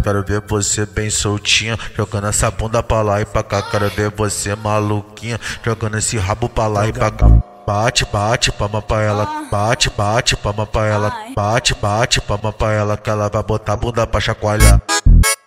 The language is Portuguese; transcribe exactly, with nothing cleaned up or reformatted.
quero ver você bem soltinha, jogando essa bunda pra lá e pra cá. Quero ver você maluquinha, jogando esse rabo pra lá e pra cá. Bate, bate, palma pra ela, bate, bate, palma pra ela, bate, bate, palma pra ela, que ela vai botar a bunda pra chacoalhar.